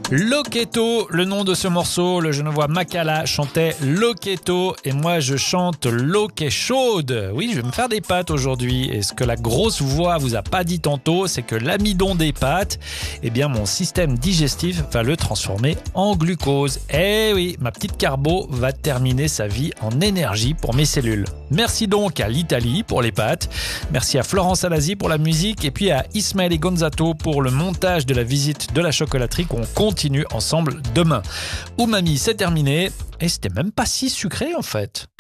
Loketo, le nom de ce morceau, le genevois Makala chantait Loketo et moi je chante l'eau qui est chaude. Oui, je vais me faire des pâtes aujourd'hui et ce que la grosse voix vous a pas dit tantôt, c'est que l'amidon des pâtes, eh bien mon système digestif va le transformer en glucose. Eh oui, ma petite carbo va terminer sa vie en énergie pour mes cellules. Merci donc à l'Italie pour les pâtes, merci à Florence Alasi pour la musique et puis à Ismaël et Gonzato pour le montage de la visite de la chocolaterie qu'on continue ensemble demain. Umami, c'est terminé et c'était même pas si sucré en fait.